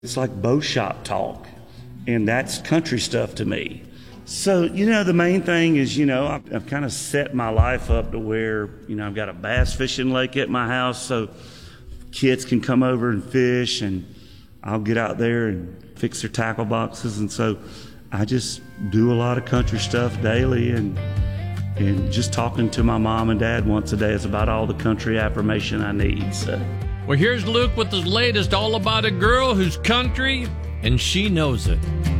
It's like bow shop talk, and that's country stuff to me. So, the main thing is, I've kind of set my life up to where, I've got a bass fishing lake at my house, so kids can come over and fish, and I'll get out there and fix their tackle boxes. And so I just do a lot of country stuff daily, and just talking to my mom and dad once a day is about all the country affirmation I need. So. Well, here's Luke with his latest, all about a girl who's country, and she knows it.